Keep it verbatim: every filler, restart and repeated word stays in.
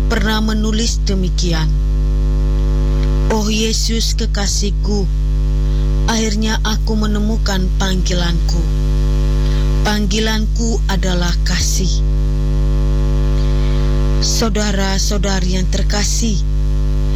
pernah menulis demikian. Oh Yesus kekasihku, akhirnya aku menemukan panggilanku. Panggilanku adalah kasih. Saudara-saudari yang terkasih,